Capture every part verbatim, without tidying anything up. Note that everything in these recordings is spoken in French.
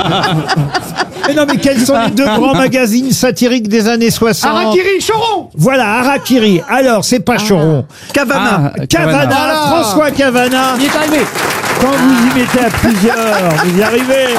Mais non, mais quels sont les deux grands magazines satiriques des années soixante? Harakiri, Choron. Voilà, Harakiri. Alors, c'est pas Choron. Cavana. Ah, Cavana, Voilà. François Cavana. Il est arrivé. Quand vous y mettez à plusieurs, vous y arrivez.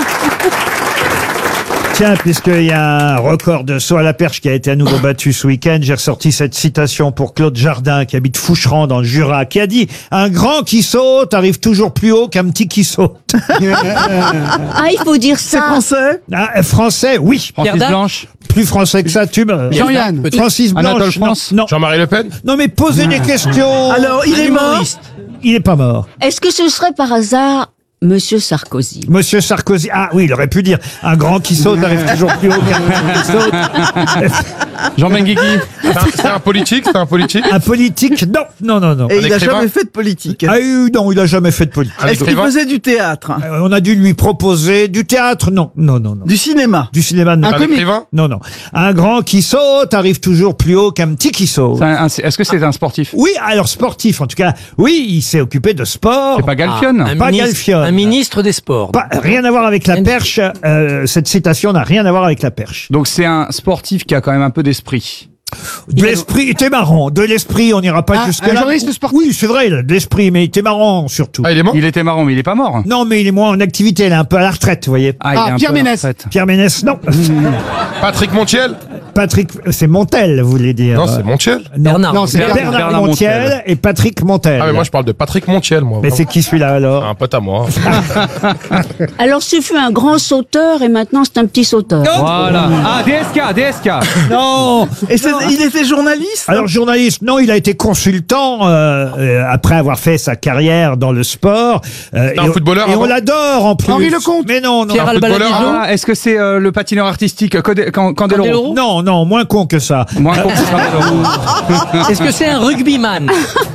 Tiens, puisqu'il y a un record de saut à la perche qui a été à nouveau battu ce week-end, j'ai ressorti cette citation pour Claude Jardin, qui habite Foucheran dans le Jura, qui a dit « Un grand qui saute arrive toujours plus haut qu'un petit qui saute. Ah, il faut dire C'est ça. français » Ah, français, oui. Francis Dac. Blanche. Plus français que ça, tu me... Jean-Yann. Francis Blanche. Anatole non, France. non. Jean-Marie Le Pen. Non, mais posez des questions. Alors, il est mort. Il est pas mort. Est-ce que ce serait par hasard Monsieur Sarkozy? Monsieur Sarkozy. Ah oui, il aurait pu dire un grand qui saute arrive toujours plus haut qu'un petit qui saute. Jean Benguigui. C'est un- C'est un politique, c'est un politique. Un politique. Non, non, non, non. Et il a écrivain jamais fait de politique. Ah oui, non, il a jamais fait de politique. Un Est-ce qu'il écrivain. faisait du théâtre? Euh, On a dû lui proposer du théâtre. Non, non, non, non. Du cinéma? Du cinéma, non. Un écrivain. Non, non. Un grand qui saute arrive toujours plus haut qu'un petit qui saute. C'est un- un- Est-ce que c'est un sportif? Oui, alors sportif, en tout cas. Oui, il s'est occupé de sport. C'est pas Galfione? Un Pas ministre, Galfione. un ministre des Sports. Pas- rien à voir avec la perche. Euh, cette citation n'a rien à voir avec la perche. Donc c'est un sportif qui a quand même un peu d'esprit. De l'esprit, il était marrant. De l'esprit, on n'ira pas Ah, jusque un là. journaliste sportif. Oui, c'est vrai, il a de l'esprit, mais il était marrant surtout. Ah, il est mort. Il était marrant, mais il est pas mort. Non, mais il est moins en activité, il est un peu à la retraite, vous voyez. Ah, il Ah, est un Pierre peu à la Ménès. retraite. Pierre Ménès, non. Patrick Montiel. Patrick, c'est Montel, vous voulez dire. Non, c'est Montiel. Non, Bernard. non, c'est Bernard- Bernard, Bernard Montiel, Montiel. et Patrick Montel. Ah mais moi je parle de Patrick Montiel moi. Mais vraiment. c'est qui celui-là C'est alors? un pote à moi. Alors, ce fut un grand sauteur et maintenant c'est un petit sauteur. Voilà. Ah, D S K, D S K. Non. Et c'est- il était journaliste? Alors journaliste, non, il a été consultant euh, euh, après avoir fait sa carrière dans le sport. Euh, C'est un et- footballeur Et on avant l'adore en plus. Henri Lecomte. Mais non, non. Pierre Un footballeur Albaladizo. avant. Ah, est-ce que c'est euh, le patineur artistique Codé- Can- Candeloro? Candeloro. Non, non, moins con que ça. Moins con que Candeloro. Est-ce que c'est un rugbyman?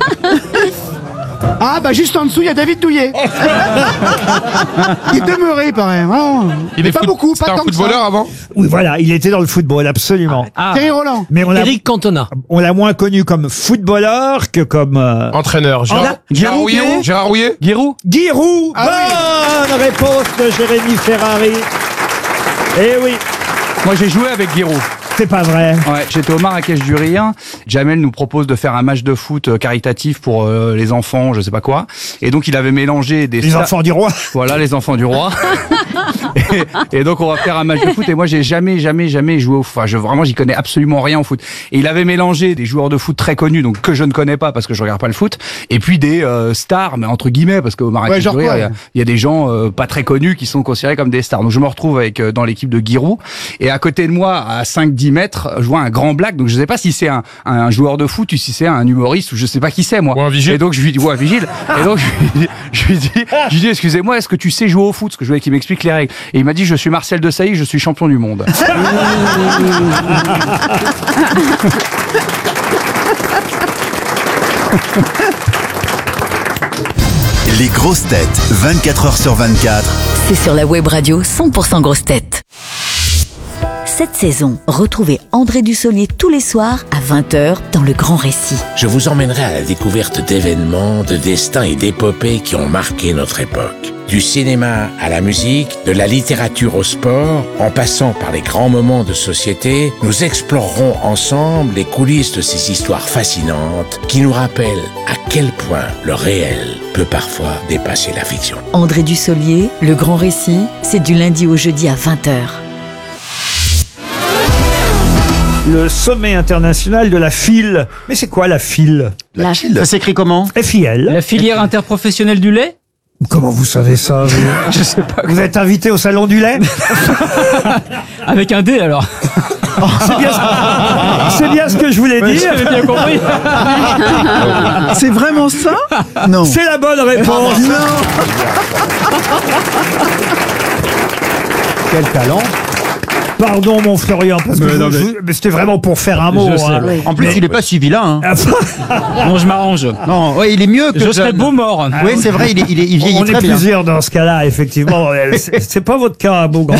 Ah, bah juste en dessous, il y a David Douillet. Il demeurait, pareil. Vraiment. Il est pas foot- beaucoup, C'était pas un tant que ça. footballeur avant. Oui, voilà, il était dans le football, absolument. Ah, Thierry Roland. Mais on l'a, Eric Cantona. on l'a moins connu comme footballeur que comme euh, Entraîneur. Gérard, Ah, Gérard Giroud, Rouillet. Giroud. Gérard Rouillet. Giroud. Guy Roux. Ah Bonne réponse de Jérémy Ferrari. Eh oui, Moi j'ai joué avec Giroud. c'est pas vrai. Ouais, j'étais au Marrakech du Rire. Jamel nous propose de faire un match de foot euh, caritatif pour euh, les enfants, je sais pas quoi. Et donc il avait mélangé des Les sta- enfants du roi. Voilà, les enfants du roi. et, et donc on va faire un match de foot. Et moi j'ai jamais, jamais, jamais joué au foot. Enfin, je, vraiment, j'y connais absolument rien au foot. Et il avait mélangé des joueurs de foot très connus, donc que je ne connais pas parce que je regarde pas le foot, et puis des euh, stars, mais entre guillemets, parce qu'au Marrakech Ouais, genre du Rire, quoi, il y a- il y, a des gens euh, pas très connus qui sont considérés comme des stars. Donc je me retrouve avec euh, dans l'équipe de Giroud. Et à côté de moi, à cinq dix mètres, je vois un grand black. Donc je sais pas si c'est un, un joueur de foot ou si c'est un humoriste ou je sais pas qui c'est moi. Ou un vigile. Et donc je lui dis, ouais, un vigile. Et donc je lui dis, je lui dis, je lui dis, excusez-moi, est-ce que tu sais jouer au foot? Parce que je voulais qu'il m'explique les règles. Et il m'a dit, je suis Marcel Desailly, je suis champion du monde. Les grosses têtes, vingt-quatre heures sur vingt-quatre. C'est sur la web radio cent pour cent grosses têtes. Cette saison, retrouvez André Dussolier tous les soirs à vingt heures dans Le Grand Récit. Je vous emmènerai à la découverte d'événements, de destins et d'épopées qui ont marqué notre époque. Du cinéma à la musique, de la littérature au sport, en passant par les grands moments de société, nous explorerons ensemble les coulisses de ces histoires fascinantes qui nous rappellent à quel point le réel peut parfois dépasser la fiction. André Dussolier, Le Grand Récit, c'est du lundi au jeudi à vingt heures. Le sommet international de la file. Mais c'est quoi la file? La Ça s'écrit comment? F I L. La filière interprofessionnelle du lait? Comment vous savez ça, vous? Je sais pas. Vous êtes invité au salon du lait? Avec un D alors. C'est bien, c'est bien ce que je voulais dire. J'avais bien compris. C'est vraiment ça? Non. C'est la bonne réponse. Non. Quel talent. Pardon, mon Florian, parce que Mais vous- non, mais- vous- mais c'était vraiment pour faire un mot. Je sais. hein. Oui. En plus, Mais- il est pas si vilain. Hein. Non, je m'arrange. Non, ouais, il est mieux que Je serais John. beau mort. Oui, c'est vrai, il, est, il, est, il vieillit On est très bien. plusieurs dans ce cas-là, effectivement. Euh, C'est c'est pas votre cas, Beaugrand.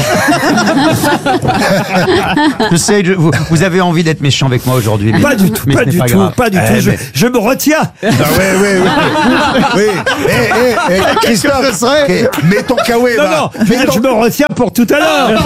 Je sais, je- vous, vous avez envie d'être méchant avec moi aujourd'hui. mais- Pas du tout, mais pas ce n'est du pas tout, grave. pas du Eh, tout. Je, mais- je me retiens. Ah ouais, ouais, ouais. Oui. Eh, eh, eh, Christophe, ce serait eh, mets ton kawaii, Non, va. non, je, veux Mets dire, ton- je me retiens pour tout à l'heure.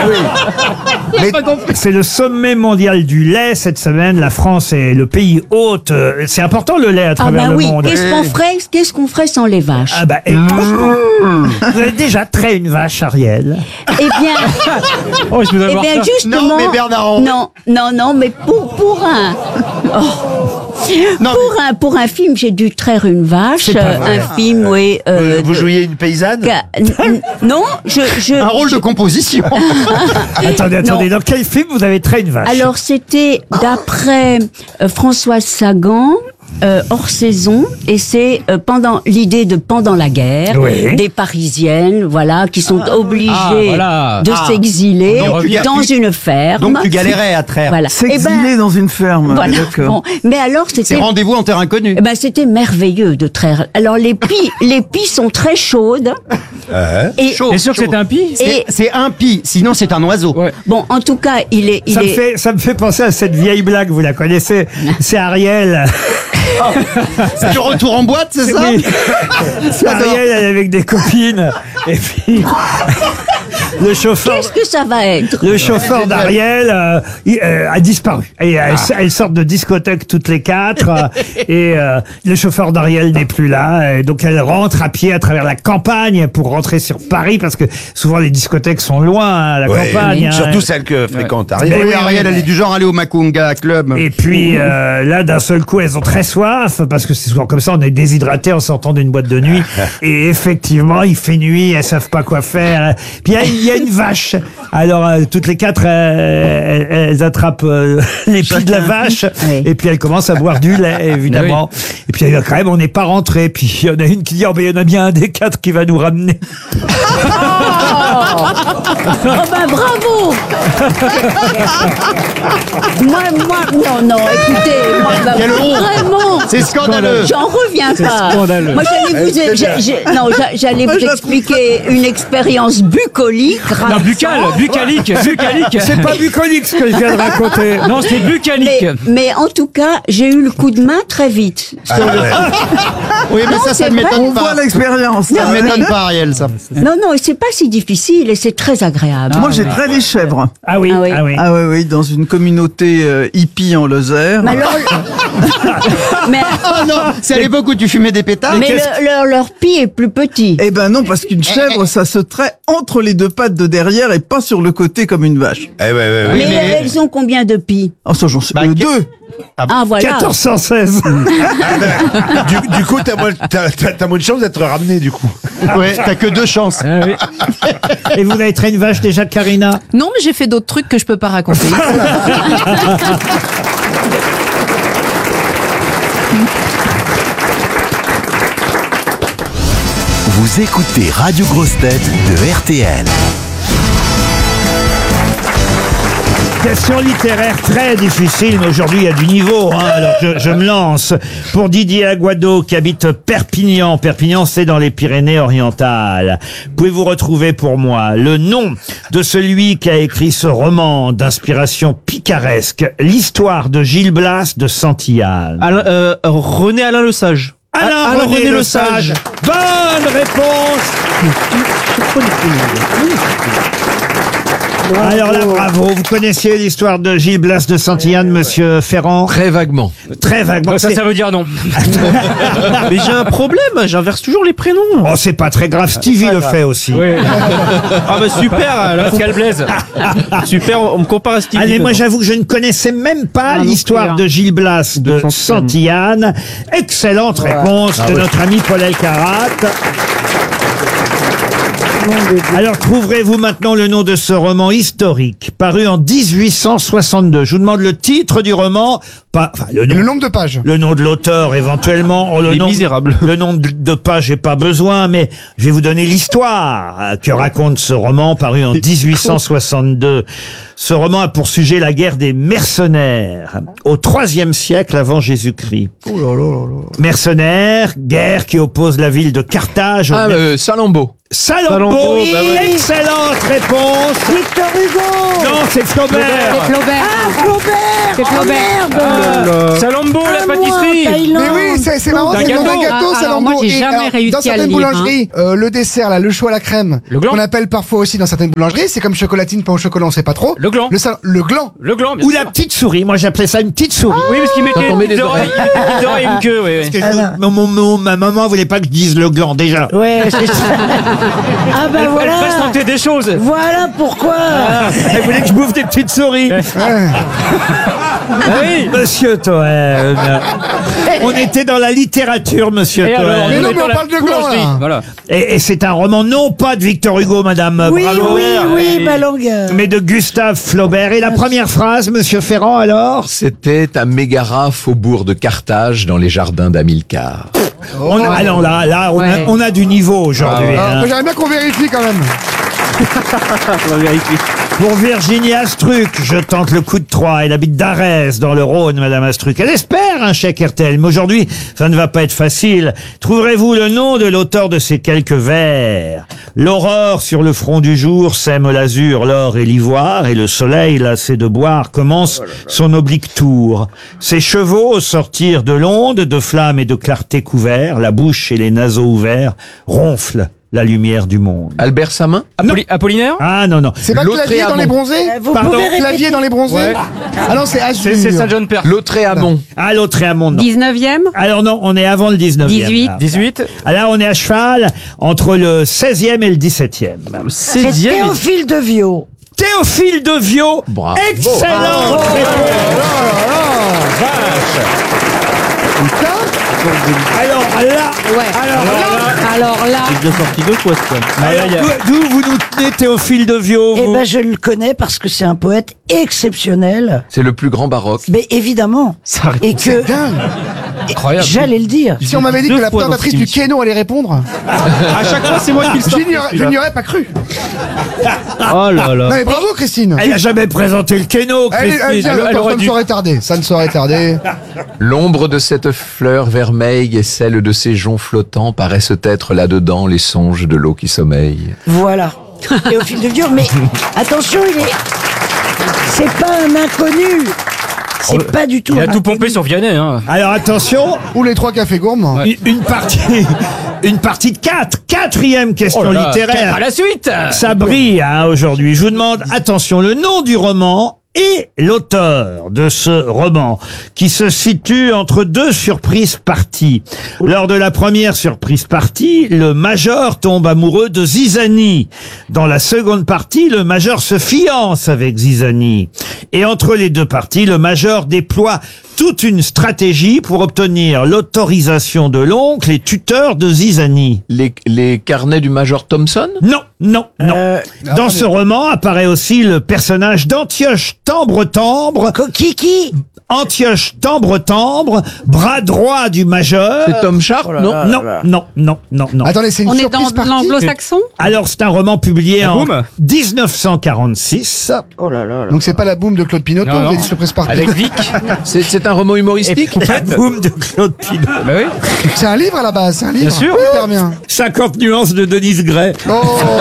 mets- C'est le sommet mondial du lait cette semaine. La France est le pays hôte. Euh, C'est important le lait à Ah travers ben le oui, monde. qu'est-ce qu'on ferait, qu'est-ce qu'on ferait sans les vaches? Ah bah, et- vous avez déjà trait une vache, Ariel? Eh bien, Oh, je voudrais eh voir bien ça. justement. Non, mais Bernard Henry. Non, non, non, mais pour pour un. Oh. Non, pour un pour un film, j'ai dû traire une vache. C'est pas euh, vrai. un film, oui. euh, Vous de- jouiez une paysanne? Ca- n- n- Non, je je. Un rôle je- de composition. Attendez, attendez. Non. Dans quel film vous avez trait une vache? Alors c'était d'après euh, Françoise Sagan. Euh, hors saison, et c'est euh, pendant l'idée de pendant la guerre, Oui. des Parisiennes, voilà, qui sont obligées Ah, voilà. de Ah. s'exiler Donc, tu ga- dans tu- une ferme. Donc tu galérais à traire. Voilà. Eh ben, S'exiler dans une ferme. voilà. D'accord. Bon. Mais alors C'est c'était, rendez-vous en terre inconnue. eh ben c'était merveilleux de traire. Alors les pies, les pies sont très chaudes. Et Chaud. T'es sûr que c'est un pie Et C'est un pie, sinon c'est un oiseau. Ouais. bon, en tout cas, il est, il Ça me, est. fait, ça me fait penser à cette vieille blague, vous la connaissez. C'est Ariel. C'est le retour en boîte, c'est ça Oui. C'est Ariel, elle est avec des copines. Et puis, le chauffeur. Qu'est-ce que ça va être? Le chauffeur d'Ariel euh, il, euh, a disparu. Et elles, elles sortent de discothèque toutes les quatre. euh, et euh, le chauffeur d'Ariel n'est plus là. Et donc elle rentre à pied à travers la campagne pour rentrer sur Paris parce que souvent les discothèques sont loin hein, à la Ouais, campagne. hein. surtout celle que fréquente Ben Ariel. oui, Oui, Ariel, elle est du genre aller au Makunga Club. Et puis euh, là, d'un seul coup, elles ont très soif parce que c'est souvent comme ça, on est déshydraté en sortant d'une boîte de nuit. Et effectivement, il fait nuit, elles savent pas quoi faire. Puis il y a- il y, a une vache. Alors euh, toutes les quatre, euh, elles, elles attrapent euh, les pieds de la vache Oui. et puis elles commencent à boire du lait, évidemment. Et puis euh, quand même, on n'est pas rentré. Puis il y en a une qui dit, oh, ben il y en a bien un des quatre qui va nous ramener. Oh ben bravo. moi, moi, non, non, écoutez, moi, bah, Quelle honte. vraiment. C'est scandaleux. J'en reviens pas. scandaleux. Moi, j'allais vous, j'ai- j'ai- non, j'a- j'allais vous expliquer une expérience bucolique. Non, buccal, bucalique, bucalique. C'est pas bucolique ce que je viens de raconter. Non, c'est bucalique. Mais, mais en tout cas, j'ai eu le coup de main très vite. Ah, ouais. Oui, mais Non, ça, ça c'est ne vrai. m'étonne On pas. voit l'expérience. Ça Non, ne m'étonne mais- pas, Ariel, ça. Non, non, et c'est pas si difficile et c'est très agréable. Moi, J'ai trait des chèvres. Ah oui, Ah oui. ah oui. Ah oui, oui, dans une communauté euh, hippie en Lozère. Mais alors, mais, Oh non, c'est à l'époque où tu fumais des pétards. mais le- leur, leur pie est plus petit. Eh ben non, parce qu'une chèvre, ça se traite entre les deux pattes de derrière et pas sur le côté comme une vache. Eh ouais, ouais, ouais. Mais, mais- elles ont combien de pies? Oh, ça, j'en sais. Bah, euh, que- deux. Ah voilà. quatorze cent seize. Du, du coup, t'as moins, t'as, t'as- t'as moins de chance d'être ramené, du coup. Ouais, t'as que deux chances. Ah oui. Et vous avez traîné une vache déjà, Karina? Non, mais j'ai fait d'autres trucs que je peux pas raconter. Vous écoutez Radio Grosse Tête de R T L. Question littéraire très difficile, mais aujourd'hui il y a du niveau, hein, alors je, je me lance. Pour Didier Aguado qui habite Perpignan. Perpignan, c'est dans les Pyrénées-Orientales. Pouvez-vous retrouver pour moi le nom de celui qui a écrit ce roman d'inspiration picaresque, l'histoire de Gil Blas de Santillane? Alain, euh, René Alain Le Sage. Alain, Alain René, René Le Le Sage. Sage. Bonne réponse. Alors là, bravo. Vous connaissiez l'histoire de Gil Blas de Santillane, monsieur Ferrand? Très vaguement. Très vaguement. Ça, C'est- ça veut dire non. Mais j'ai un problème, j'inverse toujours les prénoms. Oh, c'est pas très grave. Stevie le fait aussi. Oui. Ah bah super, là, Pascal Blaise. Super, on me compare à Stevie. Allez, moi maintenant. j'avoue que je ne connaissais même pas Ah, non l'histoire plus, hein. de Gil Blas de, De Santillane. Excellente réponse Ah de oui. notre ami Paul Elkarat. Alors, trouverez-vous maintenant le nom de ce roman historique, paru en dix-huit cent soixante-deux. Je vous demande le titre du roman, pas, enfin, le, nom, Le nombre de pages. le nom de l'auteur éventuellement. Oh, le Les nom, Misérables. Le nom de, de page, j'ai pas besoin, mais je vais vous donner l'histoire euh, que raconte ce roman, paru en dix-huit cent soixante-deux. Ce roman a pour sujet la guerre des mercenaires, au troisième siècle avant Jésus-Christ. Oh là là là là. Mercenaires, guerre qui oppose la ville de Carthage au Ah, euh, Salammbô. Salammbô. Salammbô, bah ouais. Excellente réponse. Victor Hugo. Non, c'est Flaubert. C'est Flaubert. Ah, Flaubert. C'est Flaubert. Oh, merde. Salammbô, la Ah, moi, pâtisserie. Thaïlande. Mais oui, c'est c'est marrant, Un c'est le nom d'un gâteau. gâteau, Ah, ça alors moi, j'ai Et jamais alors, réussi dans à certaines le lire, boulangeries, euh, le dessert, là, le choix à la crème, Le gland. qu'on appelle parfois aussi dans certaines boulangeries, c'est comme chocolatine, pain au chocolat, on sait pas trop. Le gland. Le, sal- le gland. Le gland, bien Ou sûr. la petite souris. Moi, j'appelais ça une petite souris. Oui, parce qu'il mettait Quand on met une des oreilles, une oreille et une queue, oui, oui. Parce que je- mon, mon- mon- ma maman voulait pas que je dise le gland, déjà. Ouais, c'est ça. Ah bah Elle voilà. fasse tenter des choses. Voilà pourquoi. Elle voulait que je bouffe des petites souris. Ah oui. Monsieur Toen. On était dans la littérature, monsieur Et alors, Toen. Mais nous non, mais mettons on la parle de gland, boulangerie. là. Voilà. Et, et c'est un roman non pas de Victor Hugo, madame Oui, Bravo, oui, oui, oui. ma langue. mais de Gustave Flaubert. Et la première phrase, monsieur Ferrand, alors? C'était à Mégara, faubourg de Carthage, dans les jardins d'Amilcar. On a, ah non, là, là, on, a, Ouais. on a du niveau aujourd'hui. Alors, hein. moi, j'aimerais bien qu'on vérifie quand même. On va vérifier. Pour Virginie Astruc, je tente le coup de trois. Elle habite d'Arès, dans le Rhône, madame Astruc. Elle espère un chèque R T L, mais aujourd'hui, ça ne va pas être facile. Trouverez-vous le nom de l'auteur de ces quelques vers? L'aurore sur le front du jour sème l'azur, l'or et l'ivoire, et le soleil, lassé de boire, commence son oblique tour. Ses chevaux, au sortir de l'onde, de flammes et de clarté couverts, la bouche et les naseaux ouverts, ronflent la lumière du monde. Albert Samin? Appoli- Apollinaire. Ah non, non. C'est pas L'autre clavier est dans à les bon. bronzés? Vous Pardon, pouvez répéter. Clavier dans les bronzés? Ouais. Ah non, c'est Azur. C'est c'est Saint-John Perse. L'Autre-et-Amont. Ah, l'autre est à monde. dix-neuvième. Alors non, on est avant le dix-neuvième. dix-huit. là. dix-huit. Ah, là, on est à cheval entre le seizième et le dix-septième. C'est seizième. Théophile de Viau. Théophile de Viau. Bravo. Excellente réponse. Alors là, Ouais. alors là, Alors là, Il est sorti deux fois, ce alors, d'où d'où vous nous tenez Théophile de Viau, Eh vous ben, je le connais parce que c'est un poète exceptionnel. C'est le plus grand baroque. Mais évidemment. Et que Incroyable. j'allais le dire. Si on m'avait dit Deux que la fois dans présentatrice cette du émission. Keno allait répondre, À chaque fois, c'est moi qui le sors. je n'y aurais- je n'y aurais pas cru. Oh là Non là. mais bravo Christine. Elle n'a jamais présenté le Keno, Elle, elle, Christine. elle, elle attends, aurait ça ne dû. saurait tarder. Ça ne saurait tarder. L'ombre de cette fleur vermeille et celle de ces joncs flottants paraissent être là-dedans les songes de l'eau qui sommeille. Voilà. Théophile de Viau. Mais attention, il est. C'est pas un inconnu. C'est pas du tout. Il a un tout inconnu. pompé sur Vianney, hein. Alors attention, Ou les trois cafés gourmands. une, une partie, une partie de quatre, quatrième question Oh là là, littéraire. À la suite. Ça brille hein, aujourd'hui. Je vous demande, attention, le nom du roman et l'auteur de ce roman, qui se situe entre deux surprises parties. Lors de la première surprise partie, le major tombe amoureux de Zizanie. Dans la seconde partie, le major se fiance avec Zizanie. Et entre les deux parties, le major déploie toute une stratégie pour obtenir l'autorisation de l'oncle et tuteur de Zizanie. Les, les carnets du Major Thompson? Non, non, non. Euh, Dans ce roman apparaît aussi le personnage d'Antioche Tambre-Tambre. Kiki. Antioche Tambre-Tambre, bras droit du majeur. C'est Tom Sharp, non? Non, non, non, non, non. Attendez, c'est une on est surprise dans partie. l'anglo-saxon. Alors, c'est un roman publié La en Boum dix-neuf cent quarante-six. Oh là là. là. Donc c'est pas la boum de Claude Pinoteau, Non, non. vous êtes une surprise partie. Avec Vic. C'est c'est un roman humoristique? La boum de Claude Pinot. Bah oui. C'est un livre à la base, c'est un livre. Bien sûr. Hyper bien. cinquante nuances de Denise Gray. Oh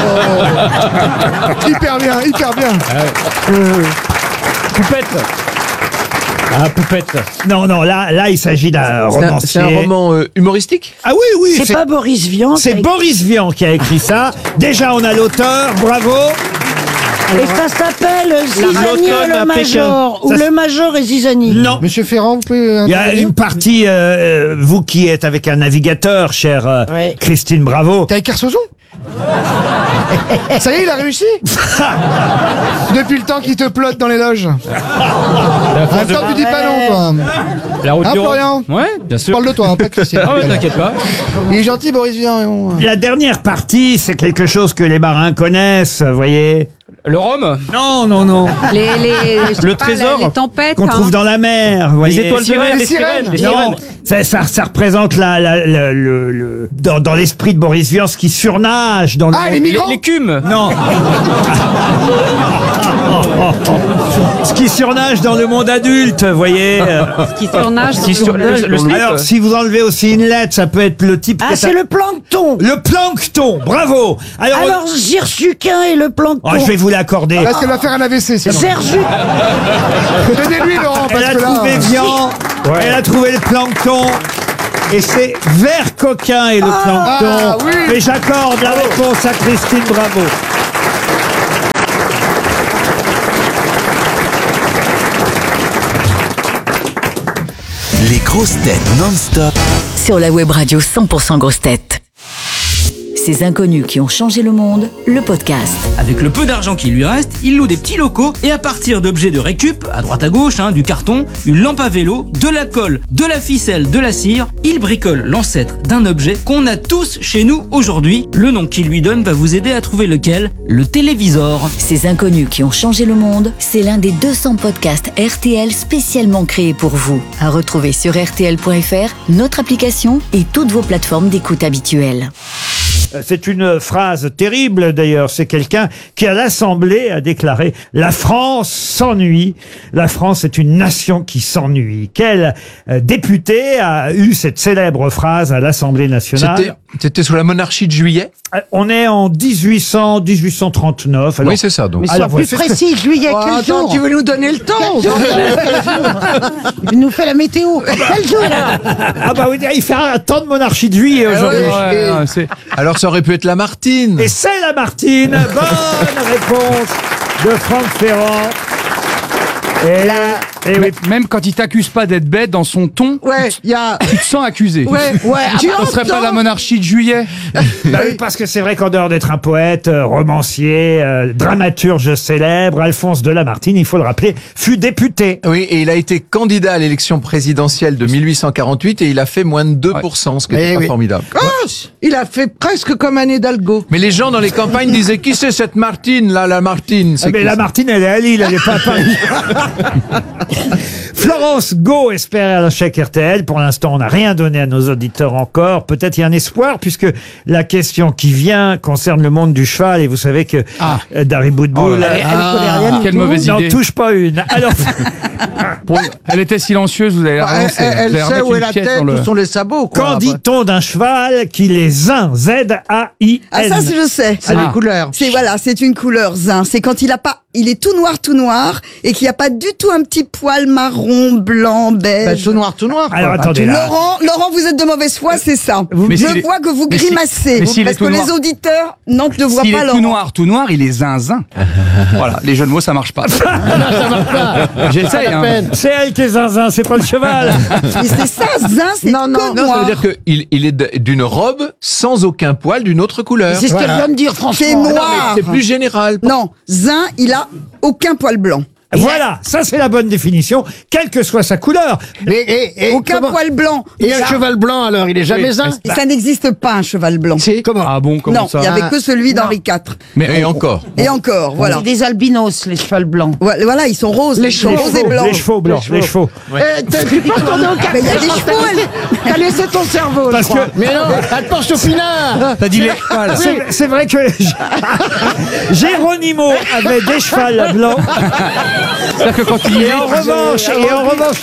hyper bien, hyper bien. Poupette. Ah, Poupette. Non, non, là, là, il s'agit d'un C'est un, romancier. c'est un roman euh, humoristique? Ah oui, oui. C'est pas Boris Vian. C'est qui a- Boris Vian qui a écrit ça. Déjà, on a l'auteur. Bravo. Et ça s'appelle Zizanie l'automne et à le Major. Ou Ça, le Major et Zizanie. Non. Monsieur Ferrand, vous pouvez. euh, Il y a intervenir une partie, euh, euh, vous qui êtes avec un navigateur, chère euh, Ouais. Christine Bravo. T'es avec Carsozon Ça y est, il a réussi. Depuis le temps qu'il te plotte dans les loges. En même temps, tu dis pas non, toi. La route Hein, du Rhum. Florian? Ouais, bien sûr. Parle de toi, hein, pas de Christian. Ah ouais, t'inquiète pas. Il est gentil, Boris Vian. La dernière partie, c'est quelque chose que les marins connaissent, vous voyez. Le rhum. Non, non, non. Les, les, je sais Le pas, trésor les, les tempêtes. Qu'on hein. trouve dans la mer, vous voyez. Les étoiles de mer, les les sirènes. sirènes. Les Non, sirènes. ça, ça, ça représente la, la, la- le, le- dans, dans l'esprit de Boris Vian, ce qui surnage dans le Ah, monde. les migrants. L'écume. Non. Ce qui surnage dans le monde adulte, vous voyez. euh. Qui surnage. Qui sur le, le slip. Alors, si vous enlevez aussi une lettre, ça peut être le type. Ah, qui est c'est un- le plancton. le plancton. Bravo. Alors, Alors, Zirsuquin et le plancton. oh, je vais vous l'accorder. Parce qu'elle va faire un A V C, sinon. Zersu- Donnez-lui, Laurent, Elle parce a que là... trouvé Vian. Elle a trouvé le plancton. Et c'est vert coquin et le plancton. Ah, oui. Mais j'accorde la réponse à Christine Bravo. Les grosses têtes non-stop. Sur la web radio cent pour cent grosses têtes. Ces inconnus qui ont changé le monde, le podcast. Avec le peu d'argent qui lui reste, il loue des petits locaux et à partir d'objets de récup, à droite à gauche, hein, du carton, une lampe à vélo, de la colle, de la ficelle, de la cire, il bricole l'ancêtre d'un objet qu'on a tous chez nous aujourd'hui. Le nom qu'il lui donne va vous aider à trouver lequel, le télévisor. Ces inconnus qui ont changé le monde, c'est l'un des deux cents podcasts R T L spécialement créés pour vous. À retrouver sur R T L point F R, notre application et toutes vos plateformes d'écoute habituelles. C'est une phrase terrible d'ailleurs. C'est quelqu'un qui à l'Assemblée a déclaré « La France s'ennuie. La France est une nation qui s'ennuie ». Quel euh, député a eu cette célèbre phrase à l'Assemblée nationale? C'était, c'était sous la monarchie de Juillet. Euh, On est en dix-huit cents, dix-huit cent trente-neuf. Alors, Oui, c'est ça. Donc. Mais Alors, sois plus c'est ce que- précis, juillet, Oh, quel attends, jour tu veux nous donner le temps? Il nous fait la météo. Quel jour là? ah bah oui, il fait un temps de monarchie de juillet aujourd'hui. Ouais, non, c'est- Alors ça aurait pu être la Martine. Et c'est la Martine. Bonne réponse de Franck Ferrand. Et là, et oui. Mais même quand il t'accuse pas d'être bête, dans son ton, Ouais, il y a... tu te sens accusé. Ouais, ouais. Tu Ce serait pas entends la monarchie de Juillet. Bah oui, parce que c'est vrai qu'en dehors d'être un poète, euh, romancier, euh, dramaturge célèbre, Alphonse de Lamartine, il faut le rappeler, fut député. Oui, et il a été candidat à l'élection présidentielle de mille huit cent quarante-huit et il a fait moins de deux pour cent, ce qui Eh est pas oui. formidable. Oh, il a fait presque comme Anne Hidalgo. Mais les gens dans les campagnes disaient qui c'est cette Martine là, la Martine. Ah, mais qui, la ça Martine, elle est à Lille, elle est pas à Paris. Florence Go espère un chèque R T L. Pour l'instant, on n'a rien donné à nos auditeurs encore. Peut-être il y a un espoir, puisque la question qui vient concerne le monde du cheval. Et vous savez que Ah. euh, Dari Boudboul Oh là là. euh, Elle connaît rien du Quelle tout. mauvaise n'en idée. touche pas une. Alors, Bon, elle était silencieuse, vous allez la Bah, elle relancer. elle Vous allez sait remettre où est une la pièce tête, dans le- où sont les sabots, quoi. qu'en dit-on d'un cheval qui est zin? Z A I N. Ah ça c'est- je sais. C'est les couleurs. C'est voilà, c'est une couleur zin. C'est quand il a pas, il est tout noir, tout noir, et qu'il n'y a pas du tout un petit poil marron, blanc, beige. Bah, tout noir, tout noir. Alors, quoi. attendez, là. Laurent, Laurent, vous êtes de mauvaise foi, c'est ça. Mais Je s'il est- vois que vous mais si- grimacez, mais s'il parce est tout que noir. les auditeurs non, ne voient S'il pas est tout Laurent. noir, tout noir, il est zinzin. Voilà, les jeux de mots, ça marche pas. Ça marche pas. J'essaye, Pas la hein. peine. C'est elle qui est zinzin, c'est pas le cheval. Mais c'est ça, zin, c'est Non, non, que Non, ça noir. veut dire qu'il il est de- d'une robe sans aucun poil d'une autre couleur. C'est ce qu'elle Voilà. vient de dire, franchement. C'est Ah non, mais noir. c'est plus général. Non, zin, il a aucun poil blanc. Voilà, ça c'est la bonne définition, quelle que soit sa couleur. Et, et, et, Aucun comment- poil blanc. Et un Ça- cheval blanc, alors, il est jamais zin? Et ça n'existe pas un cheval blanc. Si. Comment? Ah bon, comment Non, ça il n'y avait que celui Non. d'Henri quatre. Mais et encore. Et encore, voilà. C'est des albinos, les chevals blancs. Voilà, voilà, ils sont roses. Les ils sont chevaux, roses et blancs. Les chevaux blancs, les chevaux. Eh, t'as- tu penses qu'on est au Mais il y a des chevaux, elle- T'as laissé ton cerveau, Parce je crois. que- Mais non, elle te penche au pinard. T'as dit les... C'est c'est vrai que Géronimo avait des chevals blancs. C'est-à-dire que quand il Et en revanche, et en revanche,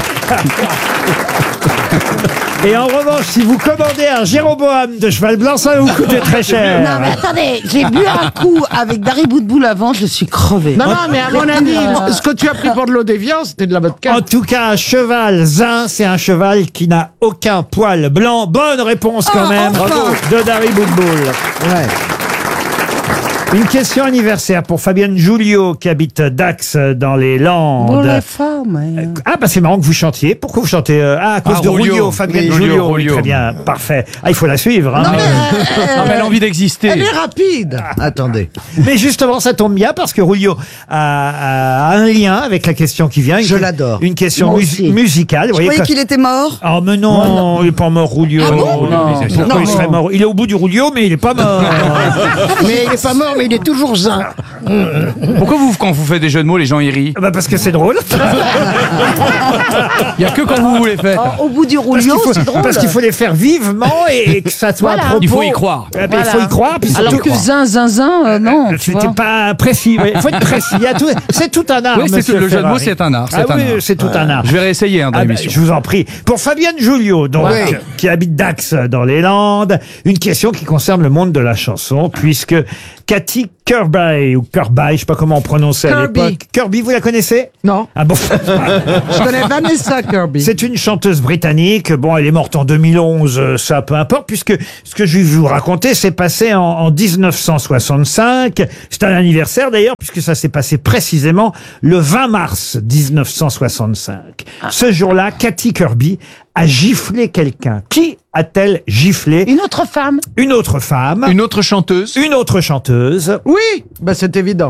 et en revanche, si vous commandez un Jéroboam de cheval blanc, ça va vous coûter très cher. Non mais attendez, j'ai bu un coup avec Dari Boudboul avant, je suis crevé. Non, non, mais à mon avis, ce que tu as pris pour de l'eau d'Evian, c'était de la vodka. En tout cas, un cheval zin, c'est un cheval qui n'a aucun poil blanc. Bonne réponse quand Ah, même enfin. de Dari Boudboul. Ouais. Une question anniversaire pour Fabienne Julio qui habite Dax dans les Landes. Pour les femmes. hein. Ah bah c'est marrant que vous chantiez. Pourquoi vous chantez euh, Ah à cause Ah, de Rulio. Rulio, Fabienne Oui, Julio. Rulio, Oui, Rulio. très bien, parfait. Ah il faut la suivre. Hein. Non, mais, euh, Non, mais elle a envie d'exister. Elle est rapide. Attendez. Mais justement, ça tombe bien parce que Rulio a, a un lien avec la question qui vient. Une- Je l'adore. Une question Moi mus- aussi. musicale. Vous Je voyez croyais que- qu'il était mort. Oh mais non, il est pas mort Rulio. Ah bon Non. Non. Pourquoi Non. il serait mort Il est au bout du Rulio, mais il est pas mort. Mais il est pas mort, mais il est toujours zen. Pourquoi vous, quand vous faites des jeux de mots, les gens y rient? Bah parce que c'est drôle. Il y a que quand vous vous les faites. Oh, au bout du Parce rouleau, qu'il faut, c'est drôle. parce qu'il faut les faire vivement et, et que ça soit Voilà. à propos. Il faut y croire. Eh ben, Il faut y croire. Puis Alors surtout- que zin, zin, zin, euh, non. tu C'était vois. pas précis. Il faut être précis. Il y a tout- C'est tout un art. Oui, c'est monsieur tout- le jeu de mots, Ferrari. c'est un art, c'est Ah un oui, art. c'est tout un art. Je vais réessayer hein, dans Ah ben, l'émission. je vous en prie. Pour Fabienne Julio, donc, Ouais. qui habite Dax dans les Landes, une question qui concerne le monde de la chanson, puisque Cathy Kirby, ou Kirby, je sais pas comment on prononçait à Kirby. l'époque. Kirby, vous la connaissez? Non. Ah bon? Je connais Vanessa Kirby. C'est une chanteuse britannique. Bon, elle est morte en deux mille onze, euh, ça peu importe, puisque ce que je vais vous raconter s'est passé en, en dix-neuf cent soixante-cinq. C'est un anniversaire d'ailleurs, puisque ça s'est passé précisément le vingt mars dix-neuf cent soixante-cinq. Ce jour-là, Cathy Kirby a giflé quelqu'un. Qui a-t-elle giflé? Une autre femme. Une autre femme. Une autre chanteuse. Une autre chanteuse. Oui, bah c'est évident.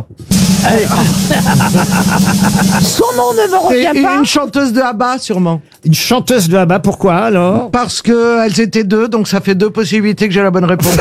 Son nom ne me C'est revient pas. une chanteuse de ABBA, sûrement. Une chanteuse de là-bas, pourquoi alors? Parce que elles étaient deux, donc ça fait deux possibilités que j'ai la bonne réponse.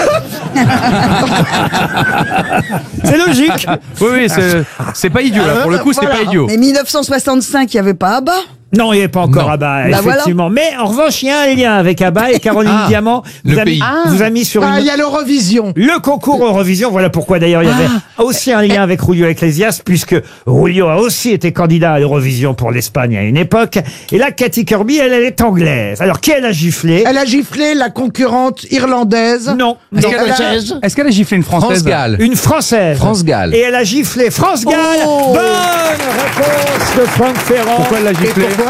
C'est logique. Oui, oui, c'est- c'est pas idiot. Là. Pour le coup, c'est Voilà. pas idiot. Mais mille neuf cent soixante-cinq, il n'y avait pas ABBA. Non, il n'y avait pas encore Non. ABBA, Bah effectivement. Mais en revanche, il y a un lien avec ABBA et Caroline Ah, Diamant le vous a, mis, pays. vous a mis sur Ah, une... il y a l'Eurovision. Le concours Eurovision, voilà pourquoi d'ailleurs il y avait aussi un lien avec Julio Iglesias, puisque Julio a aussi été candidat à l'Eurovision pour l'Espagne à une époque. Et là, Cathy Kirby, elle, elle est anglaise. Alors, qui elle a giflé? Elle a giflé la concurrente irlandaise. Non. Est-ce non. qu'elle a, est-ce qu'elle a giflé une française? France Gall. Une Française. France Gall. Et elle a giflé France Gall. Oh. Bonne réponse de Franck Ferrand. Pourquoi elle l'a Et giflé? pourquoi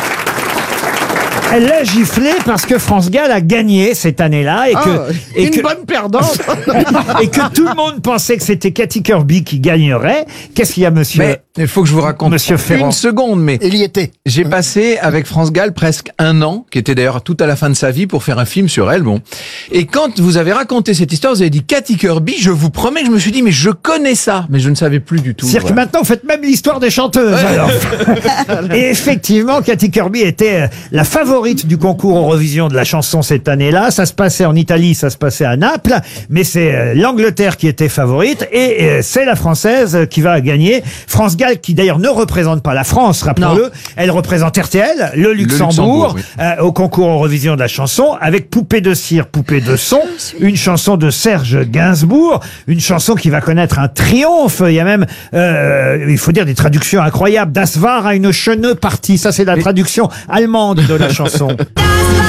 Elle l'a giflé parce que France Gall a gagné cette année-là et que, Ah, et Une que, bonne perdante. et que tout le monde pensait que c'était Cathy Kirby qui gagnerait. Qu'est-ce qu'il y a, monsieur? Mais il faut que je vous raconte Monsieur Ferrand. une seconde, mais Il y était. j'ai passé avec France Gall presque un an, qui était d'ailleurs tout à la fin de sa vie, pour faire un film sur elle. Bon, et quand vous avez raconté cette histoire, vous avez dit Cathy Kirby. Je vous promets que je me suis dit, mais je connais ça, mais je ne savais plus du tout. C'est-à-dire que Voilà. maintenant, vous faites même l'histoire des chanteuses. alors. Et effectivement, Cathy Kirby était euh, la favorite du concours Eurovision de la chanson cette année-là. Ça se passait en Italie, ça se passait à Naples, mais c'est euh, l'Angleterre qui était favorite et euh, c'est la Française qui va gagner. France Gall, qui d'ailleurs ne représente pas la France, rappelons-le. Elle représente R T L, le Luxembourg, Luxembourg, oui. euh, au concours Eurovision de la chanson, avec Poupée de cire, Poupée de son, une chanson de Serge Gainsbourg, une chanson qui va connaître un triomphe. Il y a même, euh, il faut dire, des traductions incroyables. Das war eine schöne Partie. Ça, c'est la traduction allemande de la chanson.